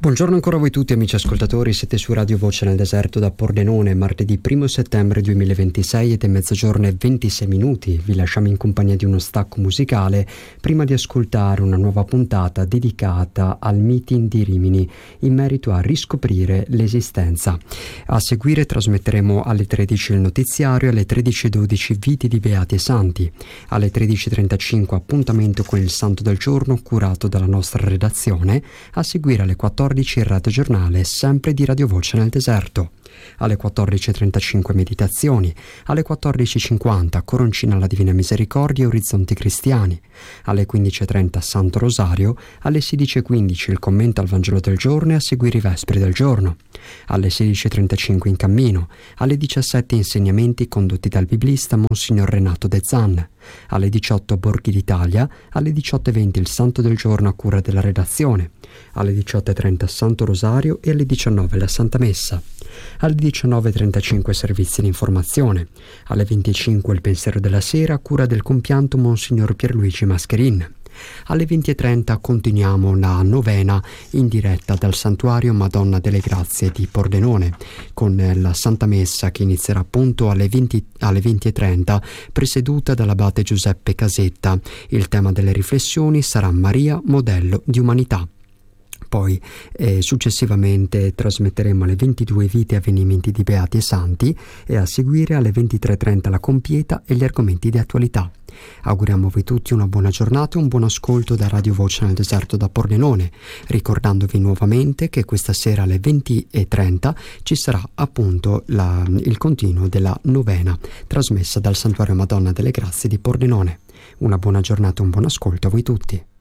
Buongiorno ancora a voi tutti amici ascoltatori, siete su Radio Voce nel Deserto da Pordenone, martedì 1 settembre 2026 ed è mezzogiorno e 26 minuti. Vi lasciamo in compagnia di uno stacco musicale prima di ascoltare una nuova puntata dedicata al meeting di Rimini in merito a riscoprire l'esistenza. A seguire trasmetteremo alle 13 il notiziario e alle 13:12 Viti di Beati e Santi. Alle 13:35 appuntamento con il Santo del Giorno curato dalla nostra redazione. A seguire alle 14 il radiogiornale sempre di Radio Voce nel Deserto. Alle 14:35 meditazioni, alle 14:50 Coroncina alla Divina Misericordia e Orizzonti Cristiani, alle 15:30 Santo Rosario, alle 16:15 il commento al Vangelo del giorno e a seguire i Vespri del giorno, alle 16:35 In cammino, alle 17 insegnamenti condotti dal biblista Monsignor Renato De Zan, alle 18 Borghi d'Italia, alle 18:20 il Santo del giorno a cura della redazione, alle 18:30 Santo Rosario e alle 19 la Santa Messa. Alle 19:35 servizi di informazione, alle 25 il pensiero della sera a cura del compianto Monsignor Pierluigi Mascherin. Alle 20:30 continuiamo la novena in diretta dal Santuario Madonna delle Grazie di Pordenone con la Santa Messa che inizierà appunto alle 20:30 presieduta dall'abate Giuseppe Casetta. Il tema delle riflessioni sarà Maria, modello di umanità. Poi successivamente trasmetteremo alle 22 Vite e avvenimenti di Beati e Santi e a seguire alle 23:30 la Compieta e gli argomenti di attualità. Auguriamo a voi tutti una buona giornata e un buon ascolto da Radio Voce nel Deserto da Pordenone, ricordandovi nuovamente che questa sera alle 20:30 ci sarà appunto il continuo della novena trasmessa dal Santuario Madonna delle Grazie di Pordenone. Una buona giornata e un buon ascolto a voi tutti.